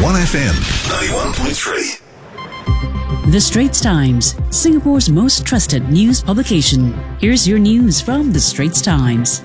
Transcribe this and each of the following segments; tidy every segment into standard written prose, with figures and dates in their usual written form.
1FM 91.3. The Straits Times, Singapore's most trusted news publication. Here's your news from The Straits Times.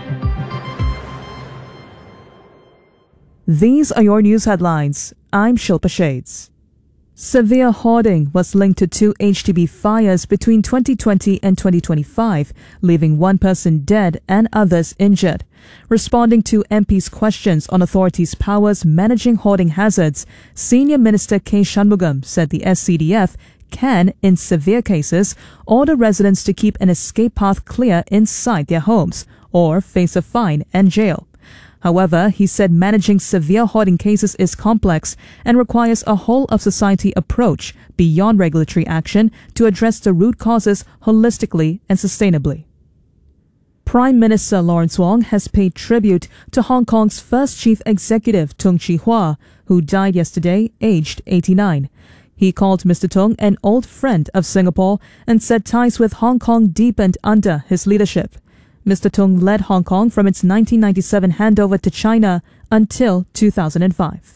These are your news headlines. I'm Shilpa Shades. Severe hoarding was linked to 2 HDB fires between 2020 and 2025, leaving one person dead and others injured. Responding to MP's questions on authorities' powers managing hoarding hazards, Senior Minister K. Shanmugam said the SCDF can, in severe cases, order residents to keep an escape path clear inside their homes or face a fine and jail. However, he said managing severe hoarding cases is complex and requires a whole-of-society approach beyond regulatory action to address the root causes holistically and sustainably. Prime Minister Lawrence Wong has paid tribute to Hong Kong's first chief executive, Tung Chee-hwa, who died yesterday, aged 89. He called Mr. Tung an old friend of Singapore and said ties with Hong Kong deepened under his leadership. Mr. Tung led Hong Kong from its 1997 handover to China until 2005.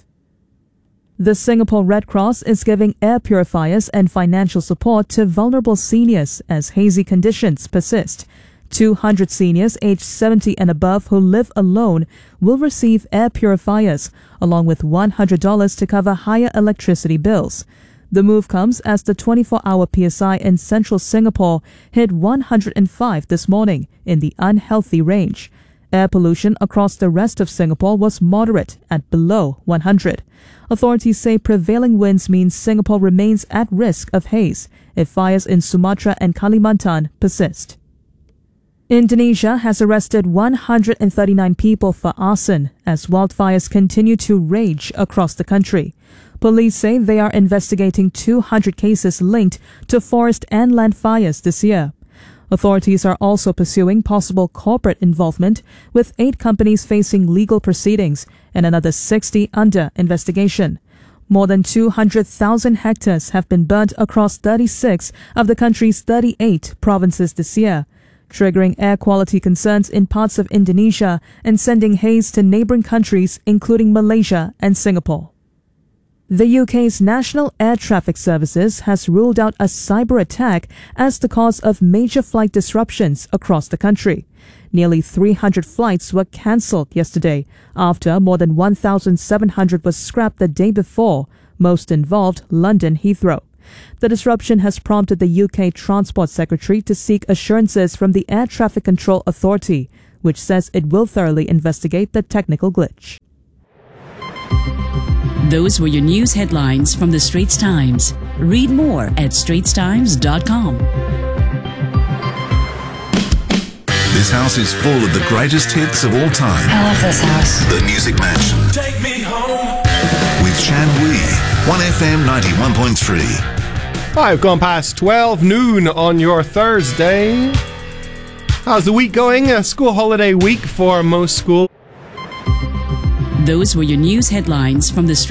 The Singapore Red Cross is giving air purifiers and financial support to vulnerable seniors as hazy conditions persist. 200 seniors aged 70 and above who live alone will receive air purifiers, along with $100 to cover higher electricity bills. The move comes as the 24-hour PSI in central Singapore hit 105 this morning in the unhealthy range. Air pollution across the rest of Singapore was moderate at below 100. Authorities say prevailing winds mean Singapore remains at risk of haze if fires in Sumatra and Kalimantan persist. Indonesia has arrested 139 people for arson as wildfires continue to rage across the country. Police say they are investigating 200 cases linked to forest and land fires this year. Authorities are also pursuing possible corporate involvement, with 8 companies facing legal proceedings and another 60 under investigation. More than 200,000 hectares have been burnt across 36 of the country's 38 provinces this year, triggering air quality concerns in parts of Indonesia and sending haze to neighboring countries including Malaysia and Singapore. The UK's National Air Traffic Services has ruled out a cyber attack as the cause of major flight disruptions across the country. Nearly 300 flights were cancelled yesterday after more than 1,700 was scrapped the day before, most involved London Heathrow. The disruption has prompted the UK Transport Secretary to seek assurances from the Air Traffic Control Authority, which says it will thoroughly investigate the technical glitch. Those were your news headlines from The Straits Times. Read more at straitstimes.com. This house is full of the greatest hits of all time. I love this house. The Music Mansion. Take me home. With Shan Wee. 1FM 91.3. 5 gone past 12 noon on your Thursday. How's the week going? A school holiday week for most schools. Those were your news headlines from The Straits